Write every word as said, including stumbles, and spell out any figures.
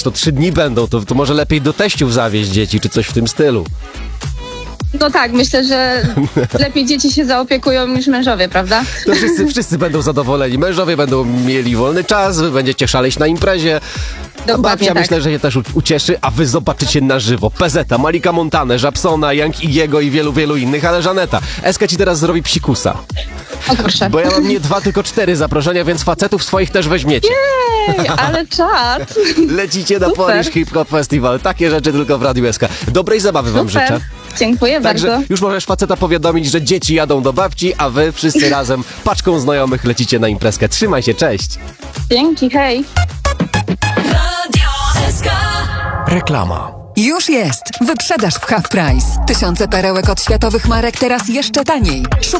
to trzy dni będą, to, to może lepiej do teściów zawieźć dzieci, czy coś w tym stylu. No tak, myślę, że lepiej dzieci się zaopiekują niż mężowie, prawda? To wszyscy, wszyscy będą zadowoleni. Mężowie będą mieli wolny czas, wy będziecie szaleć na imprezie. A Dokładnie babcia tak. myślę, że się też u- ucieszy, a wy zobaczycie na żywo P Z, Malika Montanę, Żabsona, Young Igiego i wielu, wielu innych, ale Żaneta, Eska ci teraz zrobi psikusa. O kurczę. Bo ja mam nie dwa, tylko cztery zaproszenia, więc facetów swoich też weźmiecie. Ej, ale czad. Lecicie na Super. Polish Hip Hop Festival. Takie rzeczy tylko w Radiu S K. Dobrej zabawy wam Super. życzę. Dziękuję Także bardzo. już możesz faceta powiadomić, że dzieci jadą do babci, a wy wszyscy razem paczką znajomych lecicie na imprezkę. Trzymaj się, cześć. Dzięki, hej. Radio S K. Reklama. Już jest! Wyprzedaż w Half Price. Tysiące perełek od światowych marek teraz jeszcze taniej. Szukaj